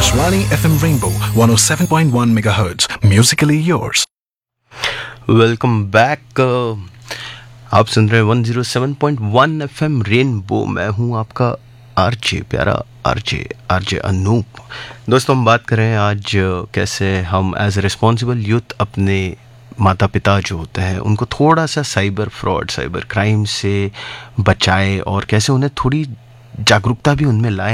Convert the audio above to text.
Akashvani FM Rainbow 107.1 MHz. Musically yours. Welcome back. आप सुन रहे हैं 107.1 FM रेनबो। मैं हूं आपका आरजे प्यारा आरजे अनूप। दोस्तों, हम बात कर रहे हैं आज कैसे हम एज ए रिस्पॉन्सिबल यूथ अपने माता पिता जो होते हैं उनको थोड़ा सा साइबर फ्रॉड, साइबर क्राइम से बचाए और कैसे उन्हें थोड़ी जागरूकता भी उनमें लाए।